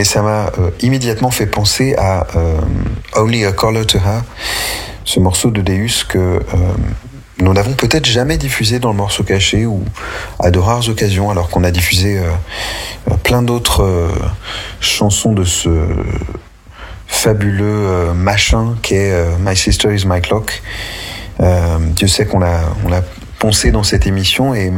mais ça m'a immédiatement fait penser à Only a Color to Her, ce morceau de Deus que nous n'avons peut-être jamais diffusé dans le morceau caché ou à de rares occasions, alors qu'on a diffusé plein d'autres chansons de ce fabuleux machin qu'est My Sister is My Clock. Dieu sait qu'on l'a poncé dans cette émission et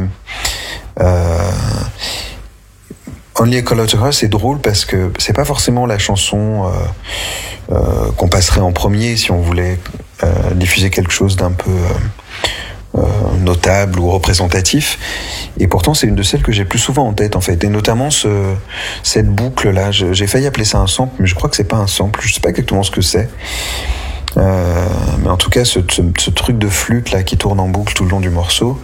Only a Color to Her, c'est drôle parce que c'est pas forcément la chanson qu'on passerait en premier si on voulait diffuser quelque chose d'un peu notable ou représentatif, et pourtant c'est une de celles que j'ai plus souvent en tête en fait, et notamment cette boucle là, j'ai failli appeler ça un sample, mais je crois que c'est pas un sample, je sais pas exactement ce que c'est, mais en tout cas ce truc de flûte là qui tourne en boucle tout le long du morceau,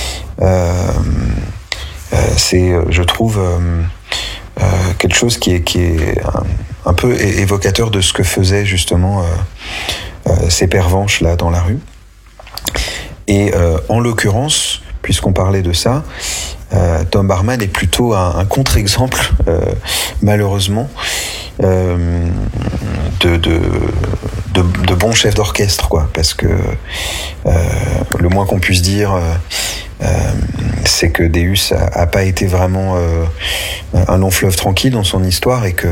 c'est je trouve quelque chose qui est un peu évocateur de ce que faisaient justement ces pervenches là dans la rue. Et en l'occurrence, puisqu'on parlait de ça, Tom Barman est plutôt un contre-exemple, malheureusement, de bons chefs d'orchestre, quoi. Parce que le moins qu'on puisse dire, c'est que Deus a pas été vraiment un long fleuve tranquille dans son histoire, et que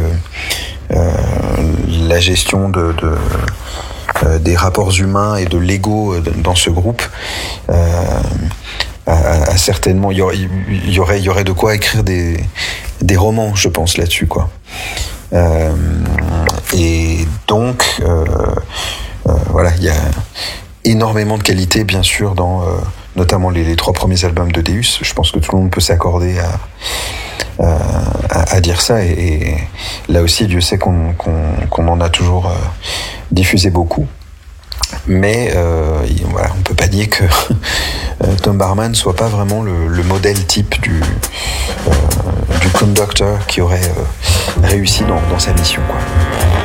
la gestion des rapports humains et de l'ego dans ce groupe a certainement, il y aurait de quoi écrire des romans, je pense, là-dessus, quoi. Et donc voilà, il y a énormément de qualité, bien sûr, dans notamment les 3 premiers albums de Deus. Je pense que tout le monde peut s'accorder à dire ça, et là aussi Dieu sait qu'on en a toujours diffusé beaucoup, mais voilà, on peut pas nier que Tom Barman soit pas vraiment le modèle type du conductor qui aurait réussi dans sa mission, quoi.